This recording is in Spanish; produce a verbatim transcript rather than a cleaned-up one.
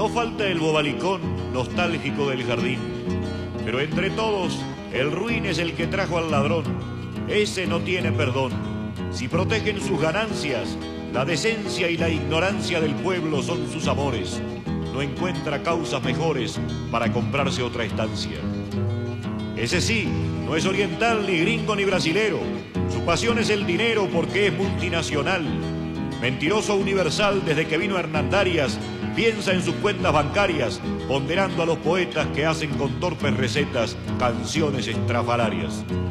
No falta el bobalicón nostálgico del jardín, pero entre todos el ruin es el que trajo al ladrón. Ese no tiene perdón. Si protegen sus ganancias, la decencia y la ignorancia del pueblo son sus amores. No encuentra causas mejores para comprarse otra estancia. Ese sí, no es oriental, ni gringo, ni brasilero. Su pasión es el dinero porque es multinacional. Mentiroso universal desde que vino Hernandarias, piensa en sus cuentas bancarias, ponderando a los poetas que hacen con torpes recetas canciones estrafalarias.